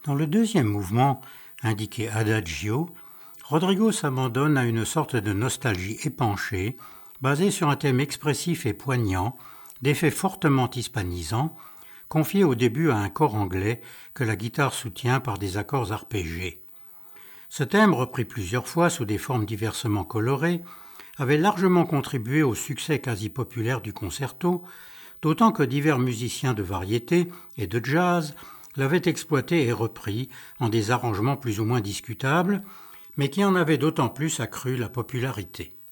Dans le deuxième mouvement, indiqué Adagio, Rodrigo s'abandonne à une sorte de nostalgie épanchée, basée sur un thème expressif et poignant, d'effets fortement hispanisants, confié au début à un cor anglais que la guitare soutient par des accords arpégés. Ce thème, repris plusieurs fois sous des formes diversement colorées, avait largement contribué au succès quasi populaire du concerto, d'autant que divers musiciens de variété et de jazz l'avaient exploité et repris en des arrangements plus ou moins discutables, mais qui en avaient d'autant plus accru la popularité.